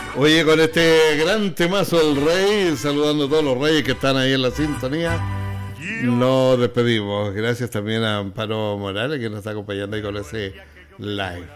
Oye, con este gran temazo del Rey, saludando a todos los reyes que están ahí en la sintonía, nos despedimos. Gracias también a Amparo Morales que nos está acompañando ahí con ese live.